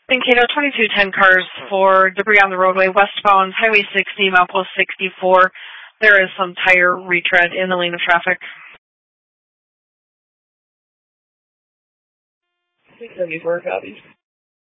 Mankato 2210 cars for debris on the roadway westbound Highway 60, Milepost 64. There is some tire retread in the lane of traffic. 674 copies.